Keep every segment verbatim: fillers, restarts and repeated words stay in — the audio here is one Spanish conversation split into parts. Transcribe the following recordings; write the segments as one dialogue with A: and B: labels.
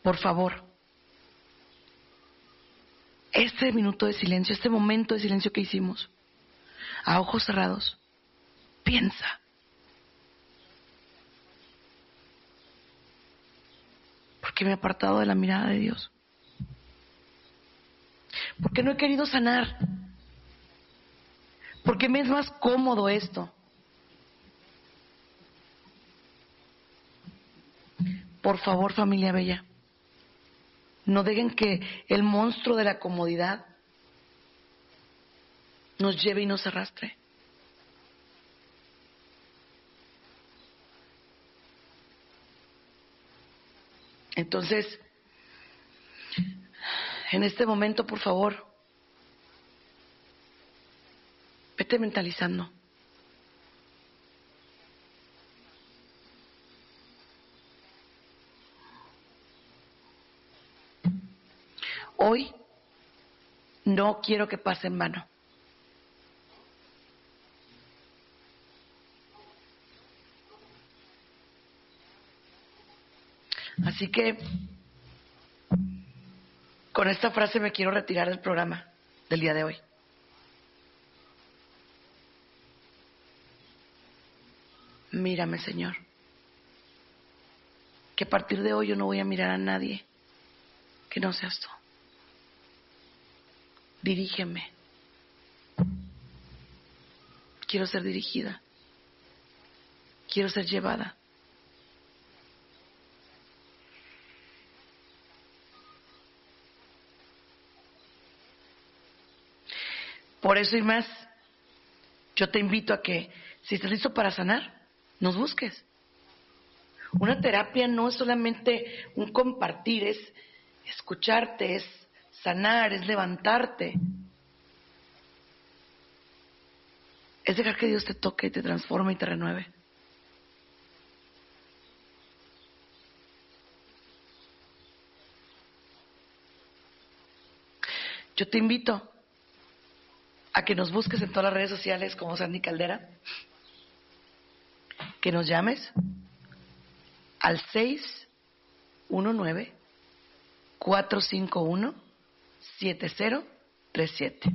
A: por favor, este minuto de silencio, este momento de silencio que hicimos, a ojos cerrados, piensa. ¿Por qué me he apartado de la mirada de Dios? ¿Por qué no he querido sanar? ¿Por qué me es más cómodo esto? Por favor, familia bella, no dejen que el monstruo de la comodidad nos lleve y nos arrastre. Entonces, en este momento, por favor, vete mentalizando. Hoy no quiero que pase en vano. Así que con esta frase me quiero retirar del programa del día de hoy. Mírame, Señor, que a partir de hoy yo no voy a mirar a nadie que no seas tú. Dirígeme. Quiero ser dirigida. Quiero ser llevada. Por eso y más, yo te invito a que, si estás listo para sanar, nos busques. Una terapia no es solamente un compartir, es escucharte, es sanar, es levantarte. Es dejar que Dios te toque y te transforme y te renueve. Yo te invito a que nos busques en todas las redes sociales como Sandy Caldera, que nos llames al seis uno nueve, cuatro cinco uno, siete cero tres siete.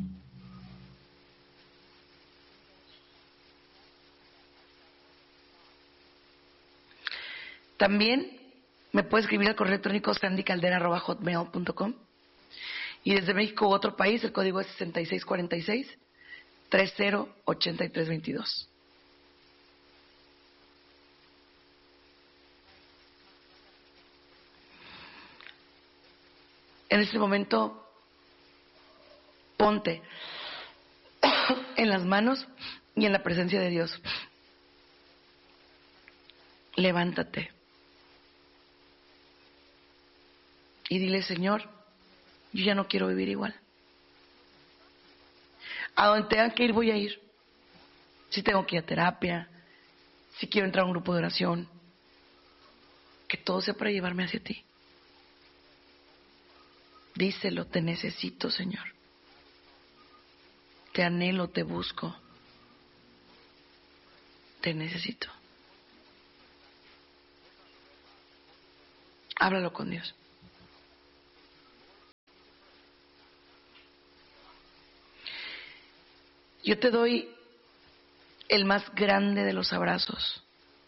A: También me puedes escribir al correo electrónico sandy caldera arroba hotmail punto com. Y desde México u otro país, el código es sesenta y seis cuarenta y seis, treinta, ochenta y tres veintidós. En este momento, ponte en las manos y en la presencia de Dios. Levántate. Y dile, Señor, yo ya no quiero vivir igual. A donde tenga que ir, voy a ir. Si tengo que ir a terapia, si quiero entrar a un grupo de oración, que todo sea para llevarme hacia ti. Díselo, te necesito, Señor. Te anhelo, te busco. Te necesito. Háblalo con Dios. Yo te doy el más grande de los abrazos.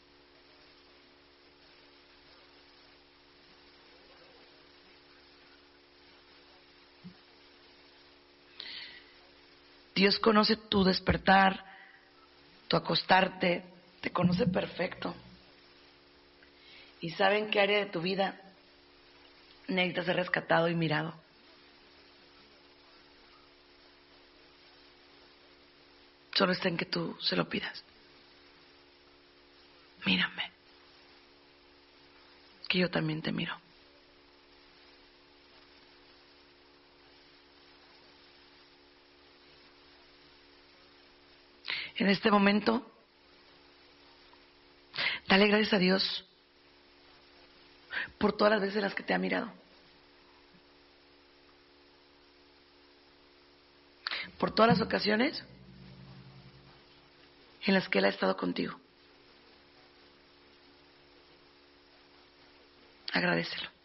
A: Dios conoce tu despertar, tu acostarte, te conoce perfecto. Y sabe en qué área de tu vida necesitas ser rescatado y mirado. Solo está en que tú se lo pidas. Mírame, que yo también te miro. En este momento, dale gracias a Dios por todas las veces en las que te ha mirado. Por todas las ocasiones en las que Él ha estado contigo. Agradécelo.